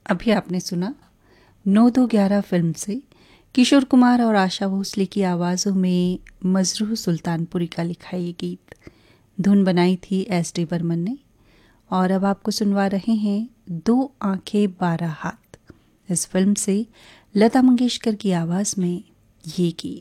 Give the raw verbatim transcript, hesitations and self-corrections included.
अभी आपने सुना नौ दो ग्यारह फिल्म से किशोर कुमार और आशा भोसले की आवाज़ों में मजरूह सुल्तानपुरी का लिखा ये गीत। धुन बनाई थी एस डी बर्मन ने। और अब आपको सुनवा रहे हैं दो आंखें बारह हाथ। इस फिल्म से लता मंगेशकर की आवाज़ में ये गीत।